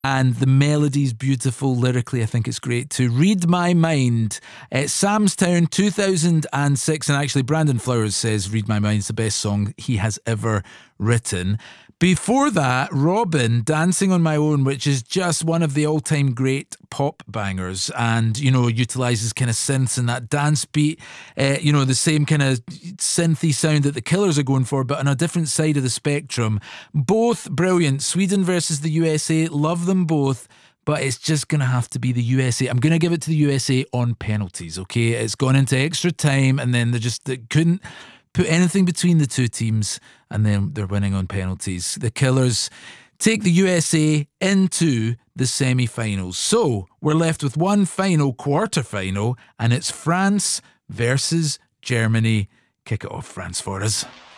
And the melody's beautiful. Lyrically, I think it's great too. Read My Mind. Samstown 2006. And actually, Brandon Flowers says Read My Mind's the best song he has ever written. Before that, Robin, Dancing on My Own, which is just one of the all-time great pop bangers, and, you know, utilises kind of synths and that dance beat, you know, the same kind of synthy sound that the Killers are going for, but on a different side of the spectrum. Both brilliant. Sweden versus the USA, love them both, but it's just going to have to be the USA. I'm going to give it to the USA on penalties, okay? It's gone into extra time, and then they couldn't put anything between the two teams, and then they're winning on penalties. The Killers take the USA into the semi-finals. So we're left with one final quarter-final, and it's France versus Germany. Kick it off, France, for us.